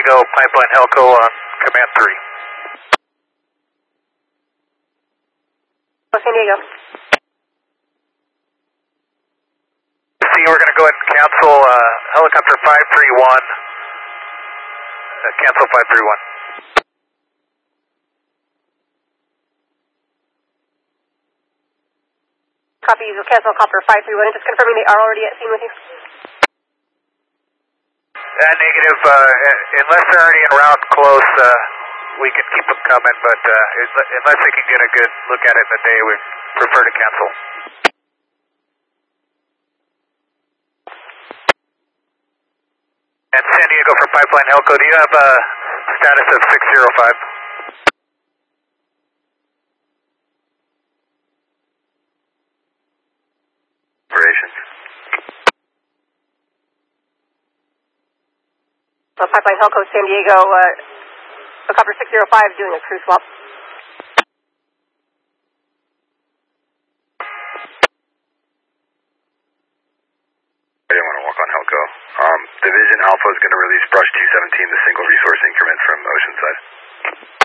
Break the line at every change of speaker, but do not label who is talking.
Diego, Pipeline Helco on command 3.
San Diego.
See, we're going to go ahead and cancel helicopter 531. Cancel 531.
Copy, you will cancel copter 531. Just confirming they are already at scene with you.
Negative. Unless they're already en route close, we can keep them coming, but unless they can get a good look at it in the day, we prefer to cancel. And San Diego for Pipeline Helco, do you have a status of 605?
Operations.
Pipeline Helco, San Diego, helicopter 605 doing a crew swap.
I didn't want to walk on Helco. Division Alpha is going to release Brush 217, the single resource increment from Oceanside.